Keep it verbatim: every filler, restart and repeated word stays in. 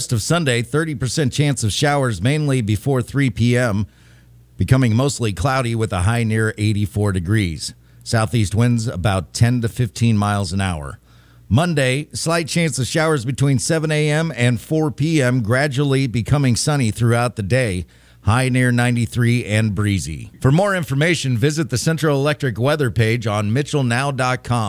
rest of Sunday, thirty percent chance of showers mainly before three p.m., becoming mostly cloudy with a high near eighty-four degrees. Southeast winds about ten to fifteen miles an hour. Monday, slight chance of showers between seven a.m. and four p.m., gradually becoming sunny throughout the day. High near ninety-three and breezy. For more information, visit the Central Electric weather page on Mitchell Now dot com.